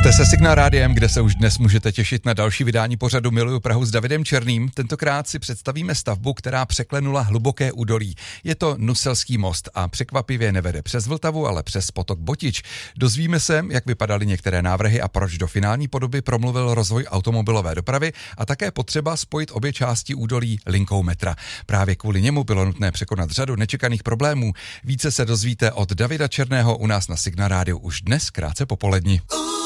Jste se Signál Rádiem, kde se už dnes můžete těšit na další vydání pořadu Miluju Prahu s Davidem Černým. Tentokrát si představíme stavbu, která překlenula hluboké údolí. Je to Nuselský most a překvapivě nevede přes Vltavu, ale přes potok Botič. Dozvíme se, jak vypadaly některé návrhy a proč do finální podoby promluvil rozvoj automobilové dopravy a také potřeba spojit obě části údolí linkou metra. Právě kvůli němu bylo nutné překonat řadu nečekaných problémů. Více se dozvíte od Davida Černého u nás na Signál Rádiu už dnes krátce po poledni.